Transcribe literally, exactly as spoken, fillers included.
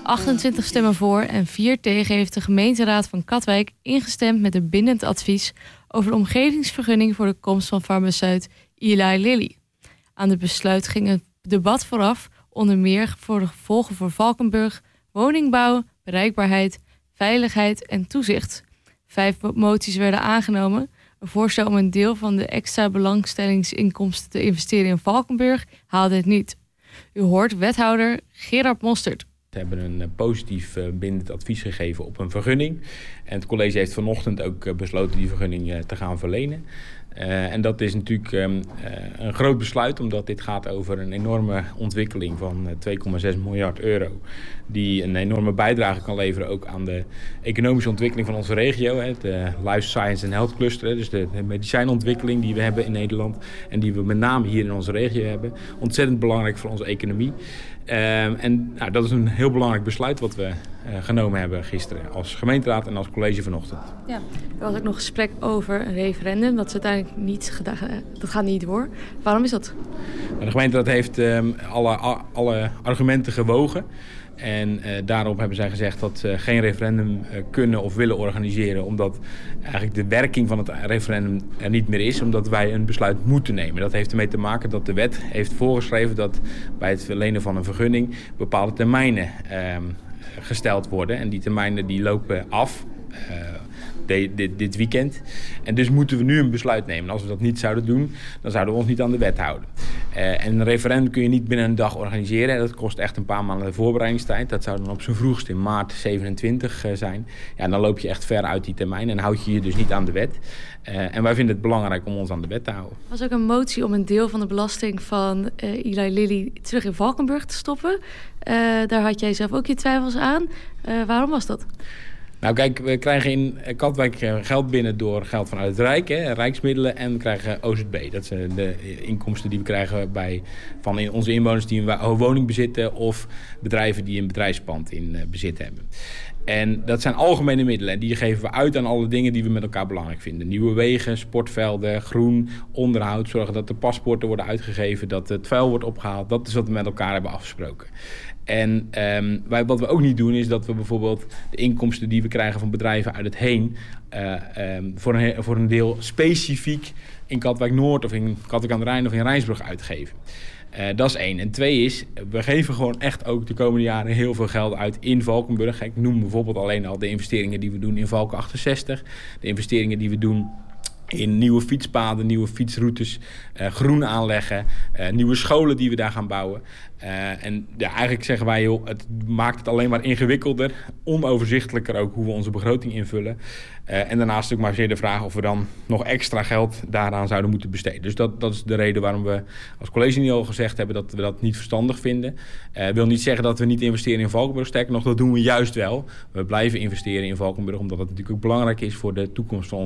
achtentwintig stemmen voor en vier tegen heeft de gemeenteraad van Katwijk ingestemd met een bindend advies over de omgevingsvergunning voor de komst van farmaceut Eli Lilly. Aan het besluit ging een debat vooraf, onder meer voor de gevolgen voor Valkenburg, woningbouw, bereikbaarheid, veiligheid en toezicht. Vijf moties werden aangenomen. Een voorstel om een deel van de extra belangstellingsinkomsten te investeren in Valkenburg haalde het niet. U hoort wethouder Gerard Mostert. We hebben een positief bindend advies gegeven op een vergunning. En het college heeft vanochtend ook besloten die vergunning te gaan verlenen. Uh, en dat is natuurlijk um, uh, een groot besluit, omdat dit gaat over een enorme ontwikkeling van twee komma zes miljard euro. Die een enorme bijdrage kan leveren ook aan de economische ontwikkeling van onze regio. Hè, de Life Science en Health Cluster, dus de, de medicijnontwikkeling die we hebben in Nederland. En die we met name hier in onze regio hebben. Ontzettend belangrijk voor onze economie. Uh, en nou, dat is een heel belangrijk besluit wat we uh, genomen hebben gisteren als gemeenteraad en als college vanochtend. Ja, er was ook nog gesprek over een referendum. Dat is uiteindelijk niet gedaan. Dat gaat niet door. Waarom is dat? De gemeenteraad heeft um, alle, alle argumenten gewogen. En uh, daarop hebben zij gezegd dat ze geen referendum uh, kunnen of willen organiseren. Omdat eigenlijk de werking van het referendum er niet meer is. Omdat wij een besluit moeten nemen. Dat heeft ermee te maken dat de wet heeft voorgeschreven dat bij het verlenen van een vergunning bepaalde termijnen uh, gesteld worden. En die termijnen die lopen af. Uh, De, dit, dit weekend. En dus moeten we nu een besluit nemen. Als we dat niet zouden doen, dan zouden we ons niet aan de wet houden. Uh, en een referendum kun je niet binnen een dag organiseren. Dat kost echt een paar maanden voorbereidingstijd. Dat zou dan op zijn vroegst in maart zevenentwintig uh, zijn. Ja, dan loop je echt ver uit die termijn en houd je je dus niet aan de wet. Uh, en wij vinden het belangrijk om ons aan de wet te houden. Er was ook een motie om een deel van de belasting van uh, Eli Lilly terug in Valkenburg te stoppen. Uh, daar had jij zelf ook je twijfels aan. Uh, waarom was dat? Nou kijk, we krijgen in Katwijk geld binnen door geld vanuit het Rijk, hè, rijksmiddelen, en we krijgen O Z B. Dat zijn de inkomsten die we krijgen bij, van onze inwoners die een woning bezitten of bedrijven die een bedrijfspand in bezit hebben. En dat zijn algemene middelen en die geven we uit aan alle dingen die we met elkaar belangrijk vinden. Nieuwe wegen, sportvelden, groen, onderhoud, zorgen dat de paspoorten worden uitgegeven, dat het vuil wordt opgehaald. Dat is wat we met elkaar hebben afgesproken. En um, wij, wat we ook niet doen is dat we bijvoorbeeld de inkomsten die we krijgen van bedrijven uit het heen Uh, um, voor, een, voor een deel specifiek in Katwijk Noord of in Katwijk aan de Rijn of in Rijnsburg uitgeven. Uh, dat is één. En twee is, we geven gewoon echt ook de komende jaren heel veel geld uit in Valkenburg. Ik noem bijvoorbeeld alleen al de investeringen die we doen in Valken achtenzestig. De investeringen die we doen in nieuwe fietspaden, nieuwe fietsroutes, uh, groen aanleggen, uh, nieuwe scholen die we daar gaan bouwen. Uh, en ja, eigenlijk zeggen wij, joh, het maakt het alleen maar ingewikkelder, onoverzichtelijker ook hoe we onze begroting invullen. Uh, en daarnaast ook maar zeer de vraag of we dan nog extra geld daaraan zouden moeten besteden. Dus dat, dat is de reden waarom we als college niet al gezegd hebben dat we dat niet verstandig vinden. Uh, wil niet zeggen dat we niet investeren in Valkenburg. Sterker nog, dat doen we juist wel. We blijven investeren in Valkenburg omdat het natuurlijk ook belangrijk is voor de toekomst van